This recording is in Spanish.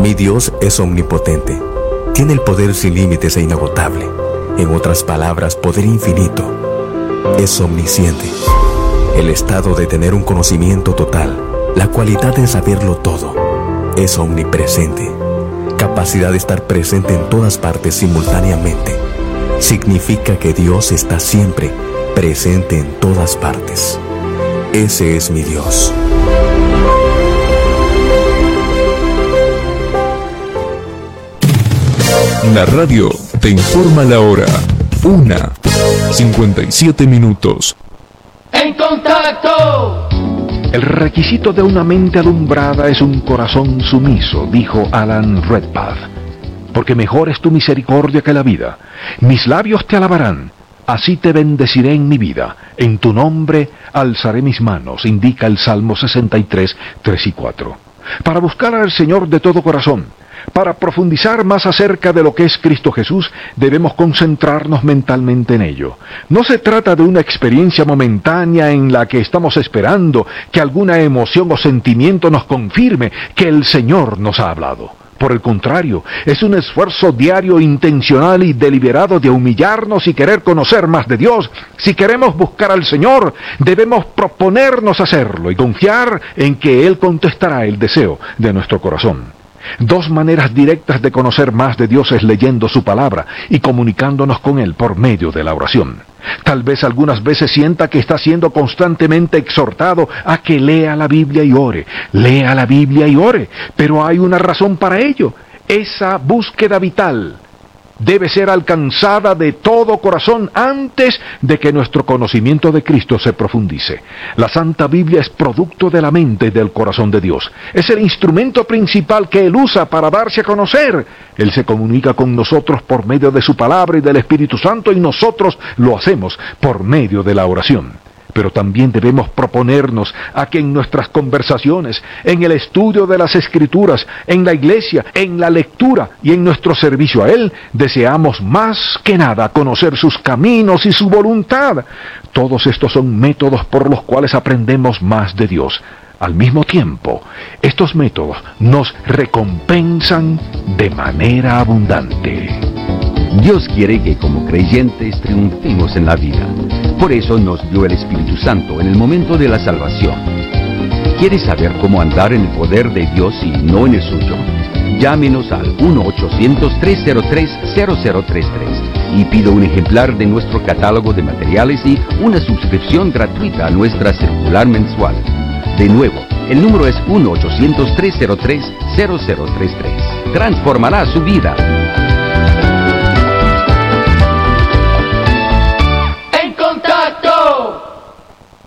Mi Dios es omnipotente. Tiene el poder sin límites e inagotable. En otras palabras, poder infinito. Es omnisciente. El estado de tener un conocimiento total. La cualidad de saberlo todo. Es omnipresente. Capacidad de estar presente en todas partes simultáneamente. Significa que Dios está siempre presente en todas partes. Ese es mi Dios. La radio te informa la hora. 1:57. ¡En contacto! El requisito de una mente alumbrada es un corazón sumiso, dijo Alan Redpath. Porque mejor es tu misericordia que la vida. Mis labios te alabarán. Así te bendeciré en mi vida. En tu nombre alzaré mis manos, indica el Salmo 63, 3 y 4. Para buscar al Señor de todo corazón, para profundizar más acerca de lo que es Cristo Jesús, debemos concentrarnos mentalmente en ello. No se trata de una experiencia momentánea en la que estamos esperando que alguna emoción o sentimiento nos confirme que el Señor nos ha hablado. Por el contrario, es un esfuerzo diario, intencional y deliberado de humillarnos y querer conocer más de Dios. Si queremos buscar al Señor, debemos proponernos hacerlo y confiar en que Él contestará el deseo de nuestro corazón. Dos maneras directas de conocer más de Dios es leyendo su palabra y comunicándonos con Él por medio de la oración. Tal vez algunas veces sienta que está siendo constantemente exhortado a que lea la Biblia y ore. Lea la Biblia y ore, pero hay una razón para ello. Esa búsqueda vital debe ser alcanzada de todo corazón antes de que nuestro conocimiento de Cristo se profundice. La Santa Biblia es producto de la mente y del corazón de Dios. Es el instrumento principal que Él usa para darse a conocer. Él se comunica con nosotros por medio de su palabra y del Espíritu Santo, y nosotros lo hacemos por medio de la oración. Pero también debemos proponernos a que en nuestras conversaciones, en el estudio de las Escrituras, en la iglesia, en la lectura y en nuestro servicio a Él, deseamos más que nada conocer sus caminos y su voluntad. Todos estos son métodos por los cuales aprendemos más de Dios. Al mismo tiempo, estos métodos nos recompensan de manera abundante. Dios quiere que como creyentes triunfemos en la vida. Por eso nos dio el Espíritu Santo en el momento de la salvación. ¿Quieres saber cómo andar en el poder de Dios y no en el suyo? Llámenos al 1-800-303-0033 y pida un ejemplar de nuestro catálogo de materiales y una suscripción gratuita a nuestra circular mensual. De nuevo, el número es 1-800-303-0033. Transformará su vida.